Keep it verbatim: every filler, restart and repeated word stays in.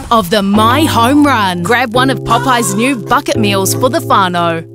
of the My Home Run. Grab one of Popeye's new bucket meals for the whānau.